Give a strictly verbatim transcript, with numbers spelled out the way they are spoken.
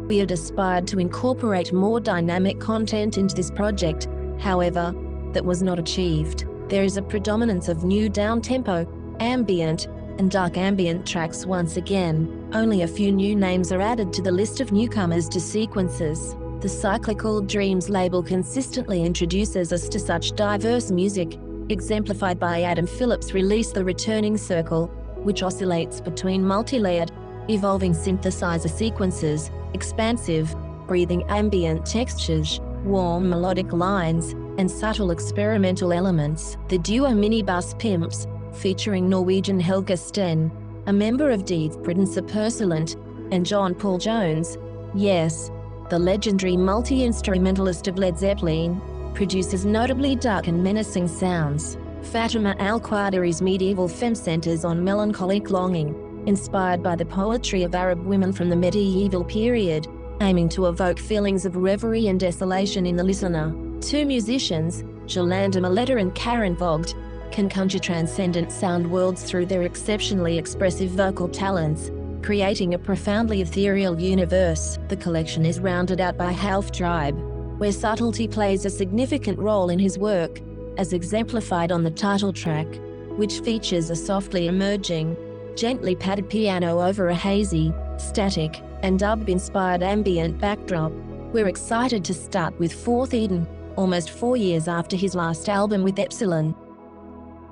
We had aspired to incorporate more dynamic content into this project, however, that was not achieved. There is a predominance of new down-tempo, ambient, and dark ambient tracks once again. Only a few new names are added to the list of newcomers to Sequences. The Cyclical Dreams label consistently introduces us to such diverse music, exemplified by Adam Phillips' release The Returning Circle, which oscillates between multi-layered, evolving synthesizer sequences, expansive, breathing ambient textures, warm melodic lines, and subtle experimental elements. The duo Minibus Pimps, featuring Norwegian Helga Sten, a member of Deep Brittense Pursulant, and John Paul Jones, yes, the legendary multi-instrumentalist of Led Zeppelin, produces notably dark and menacing sounds. Fatima Al-Qadari's medieval femme centers on melancholic longing, inspired by the poetry of Arab women from the medieval period, aiming to evoke feelings of reverie and desolation in the listener. Two musicians, Jolanda Maletta and Karen Vogt, can conjure transcendent sound worlds through their exceptionally expressive vocal talents, creating a profoundly ethereal universe. The collection is rounded out by Half Tribe, where subtlety plays a significant role in his work, as exemplified on the title track, which features a softly emerging, gently padded piano over a hazy, static, and dub-inspired ambient backdrop. We're excited to start with Fourth Eden, almost four years after his last album with Epsilon.